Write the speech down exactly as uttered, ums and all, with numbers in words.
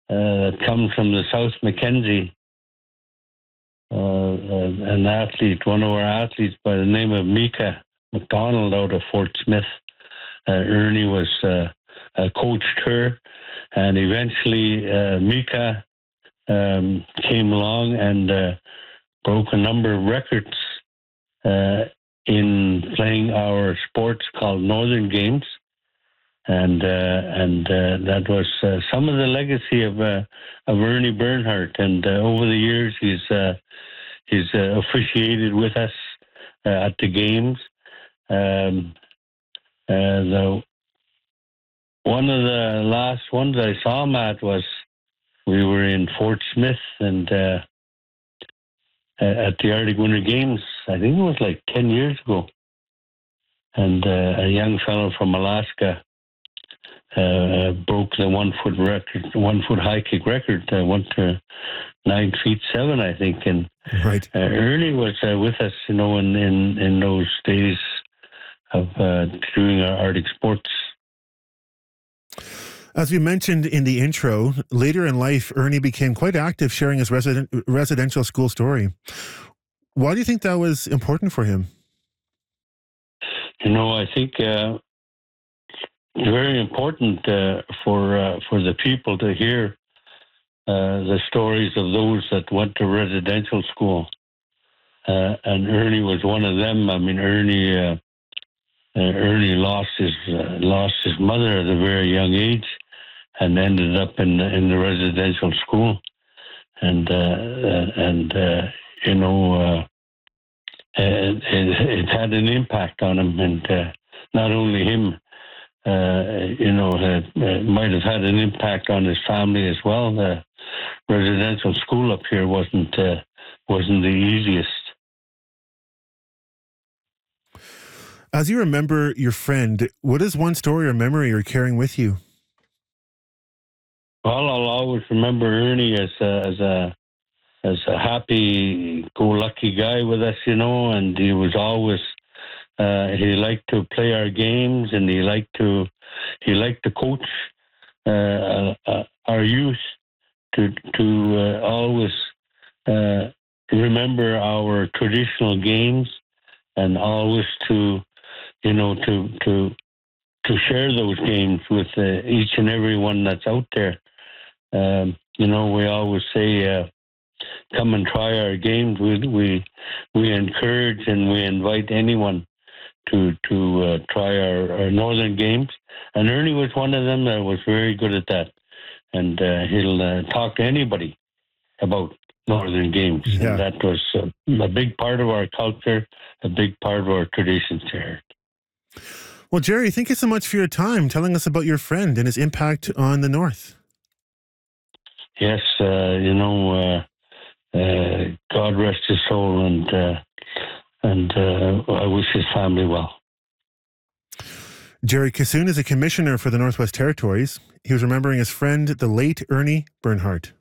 uh, that comes from the South Mackenzie. Uh, uh, an athlete, one of our athletes by the name of Mika McDonald out of Fort Smith. Uh, Ernie was uh, uh, coached her, and eventually uh, Mika um, came along and uh, broke a number of records uh, in playing our sports called Northern Games, and uh, and uh, that was uh, some of the legacy of uh, of Ernie Bernhardt. And uh, over the years, he's uh, he's uh, officiated with us uh, at the games. Um, uh, the one of the last ones I saw him at was we were in Fort Smith and uh, at the Arctic Winter Games. I think it was like ten years ago. And uh, a young fellow from Alaska uh, broke the one foot record, one foot high kick record. Uh, went to nine feet seven, I think. And right. uh, Ernie was uh, with us, you know, in, in, in those days of uh, doing our Arctic sports. As we mentioned in the intro, later in life, Ernie became quite active sharing his resident, residential school story. Why do you think that was important for him? You know, I think uh, it's very important uh, for uh, for the people to hear uh, the stories of those that went to residential school. Uh, and Ernie was one of them. I mean, Ernie uh, uh, Ernie lost his uh, lost his mother at a very young age, and ended up in in the residential school, and uh, and uh, you know. Uh, It, it, it had an impact on him, and uh, not only him, uh, you know, it, it might have had an impact on his family as well. The residential school up here wasn't uh, wasn't the easiest. As you remember your friend, what is one story or memory you're carrying with you? Well, I'll always remember Ernie as a, as a as a happy-go-lucky guy with us, you know, and he was always, uh, he liked to play our games, and he liked to, he liked to coach uh, uh, our youth to to uh, always uh, remember our traditional games, and always to, you know, to to to share those games with uh, each and every one that's out there. Um, you know, we always say, Uh, come and try our games. We we we encourage and we invite anyone to to uh, try our, our Northern Games. And Ernie was one of them that was very good at that. And uh, he'll uh, talk to anybody about Northern Games. Yeah. And that was uh, a big part of our culture, a big part of our traditions here. Well, Jerry, thank you so much for your time telling us about your friend and his impact on the North. Yes, uh, you know, uh, Uh, God rest his soul, and uh, and uh, I wish his family well. Jerry Kissoon is a commissioner for the Northwest Territories. He was remembering his friend, the late Ernie Bernhardt.